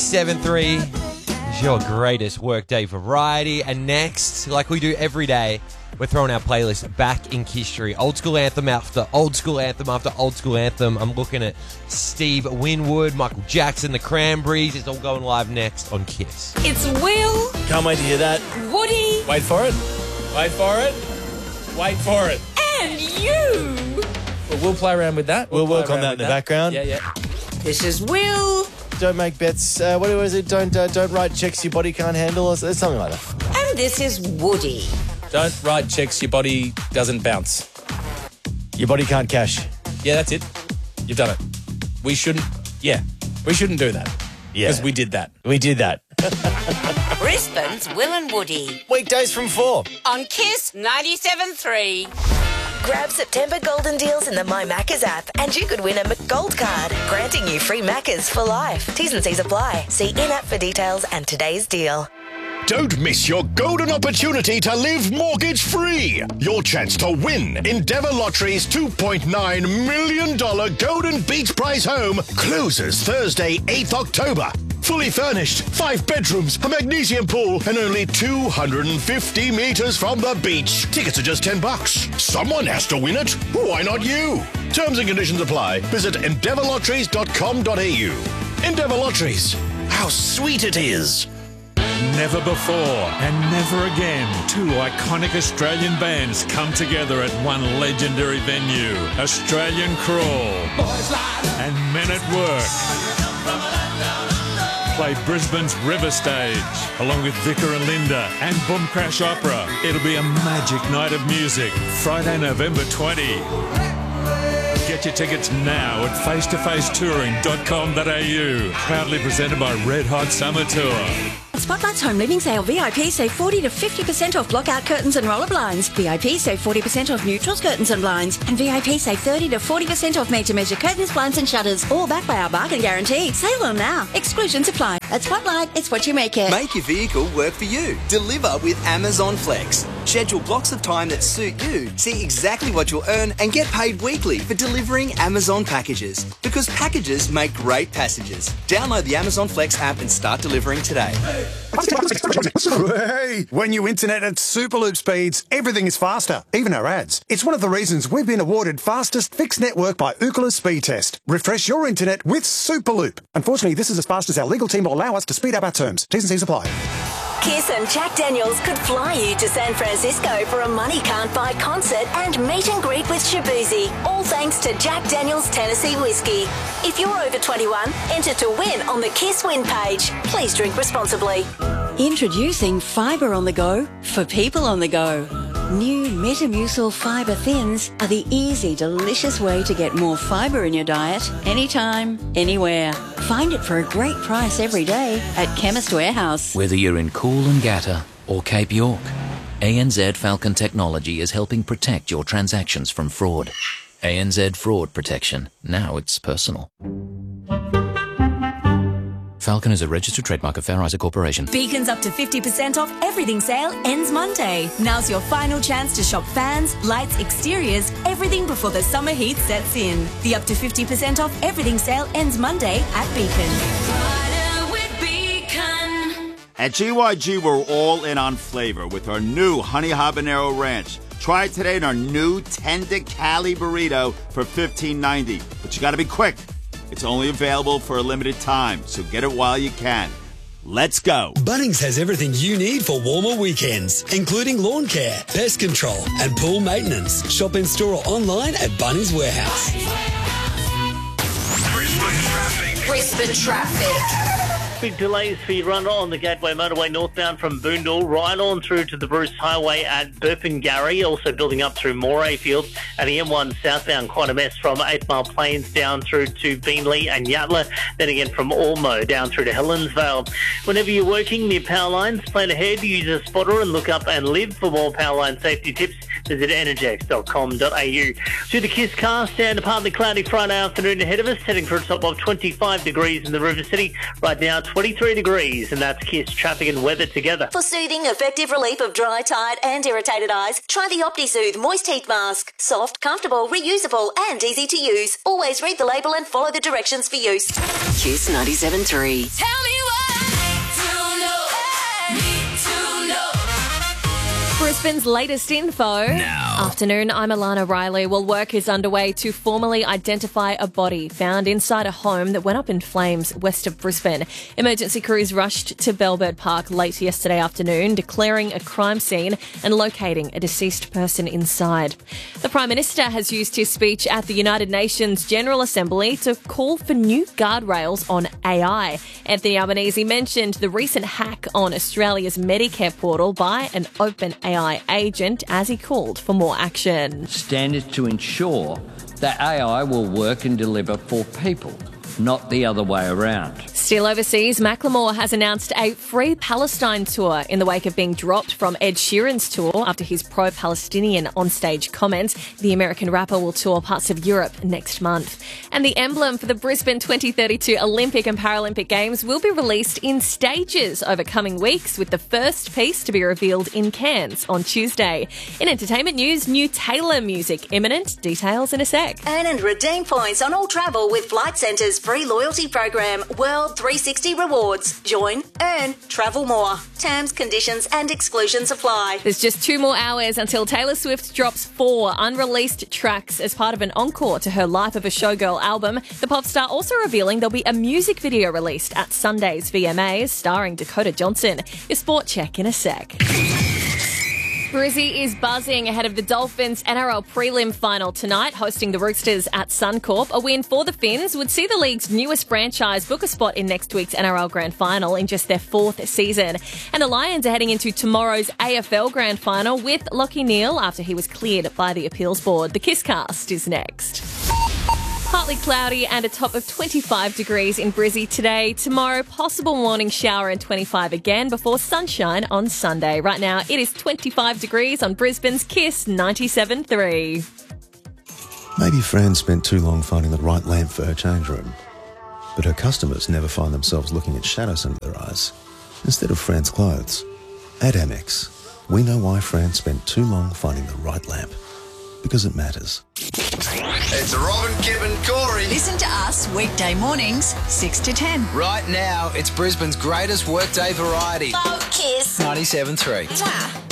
97.3 is your greatest workday variety. And next, like we do every day, we're throwing our playlist back in history. Old school anthem after old school anthem after old school anthem. I'm looking at Steve Winwood, Michael Jackson, the Cranberries. It's all going live next on Kiss. It's Will. Can't wait to hear that. Woody. Wait for it. Wait for it. Wait for it. And you. Well, we'll play around with that. We'll work on that in the background. Yeah. This is Will. Don't make bets. What is it? Don't write checks your body can't handle or something like that. And this is Woody. Don't write checks your body doesn't bounce. Your body can't cash. Yeah, that's it. You've done it. We shouldn't do that. Yeah. Because we did that. We did that. Brisbane's Will and Woody. Weekdays from 4. On Kiss 97.3. Grab September golden deals in the My Maccas app and you could win a McGold card, granting you free Maccas for life. T's and C's apply. See in-app for details and today's deal. Don't miss your golden opportunity to live mortgage-free. Your chance to win Endeavour Lottery's $2.9 million Golden Beach Prize home closes Thursday, 8th October. Fully furnished, 5 bedrooms, a magnesium pool, and only 250 metres from the beach. Tickets are just $10. Someone has to win it. Why not you? Terms and conditions apply. Visit endeavourlotteries.com.au. Endeavour Lotteries. How sweet it is. Never before and never again, 2 iconic Australian bands come together at one legendary venue. Australian Crawl and Men at Work play Brisbane's River Stage, along with Vicar and Linda and Boom Crash Opera. It'll be a magic night of music, Friday, November 20. Get your tickets now at facetofacetouring.com.au. Proudly presented by Red Hot Summer Tour. Spotlight's Home Living Sale. VIP save 40 to 50% off blockout curtains and roller blinds. VIP save 40% off neutrals, curtains and blinds. And VIP save 30 to 40% off made-to-measure curtains, blinds and shutters. All backed by our bargain guarantee. Sale on now. Exclusions apply. At Spotlight, it's what you make it. Make your vehicle work for you. Deliver with Amazon Flex. Schedule blocks of time that suit you. See exactly what you'll earn and get paid weekly for delivering Amazon packages. Because packages make great passengers. Download the Amazon Flex app and start delivering today. Hey, when you internet at Superloop speeds, everything is faster, even our ads. It's one of the reasons we've been awarded fastest fixed network by Ookla Speed Test. Refresh your internet with Superloop. Unfortunately, this is as fast as our legal team will allow us to speed up our terms. T's and C's apply. Kiss and Jack Daniels could fly you to San Francisco for a money can't buy concert and meet and greet with Shabuzi. All thanks to Jack Daniels Tennessee Whiskey. If you're over 21, enter to win on the Kiss Win page. Please drink responsibly. Introducing Fibre on the Go for people on the go. New Metamucil Fibre Thins are the easy, delicious way to get more fibre in your diet anytime, anywhere. Find it for a great price every day at Chemist Warehouse. Whether you're in Coolangatta or Cape York, ANZ Falcon Technology is helping protect your transactions from fraud. ANZ Fraud Protection. Now it's personal. Falcon is a registered trademark of Fair Isaac Corporation. Beacon's up to 50% off everything sale ends Monday. Now's your final chance to shop fans, lights, exteriors, everything before the summer heat sets in. The up to 50% off everything sale ends Monday at Beacon. At GYG, we're all in on flavor with our new Honey Habanero Ranch. Try it today in our new Tender Cali Burrito for $15.90. But you got to be quick. It's only available for a limited time, so get it while you can. Let's go. Bunnings has everything you need for warmer weekends, including lawn care, pest control, and pool maintenance. Shop in store or online at Bunnings Warehouse. Brisbane traffic. Big delays for your run on the Gateway Motorway northbound from Boondall, right on through to the Bruce Highway at Burpengary, also building up through Moray Fields, and the M1 southbound, quite a mess from 8 Mile Plains down through to Beenleigh and Yatala, then again from Ormo down through to Helensvale. Whenever you're working near power lines, plan ahead, use a spotter and look up and live. For more power line safety tips, visit energex.com.au. To the Kiss car stand, a partly cloudy Friday afternoon ahead of us, heading for a top of 25 degrees in the River City. Right now, 23 degrees, and that's Kiss traffic and weather together. For soothing, effective relief of dry, tired and irritated eyes, try the OptiSoothe Moist Heat Mask. Soft, comfortable, reusable and easy to use. Always read the label and follow the directions for use. Kiss 97.3. Tell me what. Brisbane's latest info. Now. Afternoon, I'm Alana Riley. Well, work is underway to formally identify a body found inside a home that went up in flames west of Brisbane. Emergency crews rushed to Bellbird Park late yesterday afternoon, declaring a crime scene and locating a deceased person inside. The Prime Minister has used his speech at the United Nations General Assembly to call for new guardrails on AI. Anthony Albanese mentioned the recent hack on Australia's Medicare portal by an open AI agent as he called for more action. Standards to ensure that AI will work and deliver for people, not the other way around. Still overseas, Macklemore has announced a Free Palestine tour in the wake of being dropped from Ed Sheeran's tour after his pro-Palestinian onstage comments. The American rapper will tour parts of Europe next month. And the emblem for the Brisbane 2032 Olympic and Paralympic Games will be released in stages over coming weeks, with the first piece to be revealed in Cairns on Tuesday. In entertainment news, new Taylor music imminent. Details in a sec. Earn and redeem points on all travel with Flight Centre's free loyalty program, World 360 Rewards. Join, earn, travel more. Terms, conditions and exclusions apply. There's just 2 more hours until Taylor Swift drops 4 unreleased tracks as part of an encore to her Life of a Showgirl album. The pop star also revealing there'll be a music video released at Sunday's VMAs starring Dakota Johnson. Your sport check in a sec. Brizzy is buzzing ahead of the Dolphins' NRL prelim final tonight, hosting the Roosters at Suncorp. A win for the Finns would see the league's newest franchise book a spot in next week's NRL Grand Final in just their 4th season. And the Lions are heading into tomorrow's AFL Grand Final with Lachie Neale after he was cleared by the appeals board. The Kisscast is next. Partly cloudy and a top of 25 degrees in Brizzy today. Tomorrow, possible morning shower and 25 again before sunshine on Sunday. Right now, it is 25 degrees on Brisbane's Kiss 97.3. Maybe Fran spent too long finding the right lamp for her change room. But her customers never find themselves looking at shadows under their eyes instead of Fran's clothes. At Amex, we know why Fran spent too long finding the right lamp. Because it matters. It's Robin, Kevin, Corey. Listen to us weekday mornings, 6 to 10. Right now, it's Brisbane's greatest workday variety. Kiss 97.3. Mwah.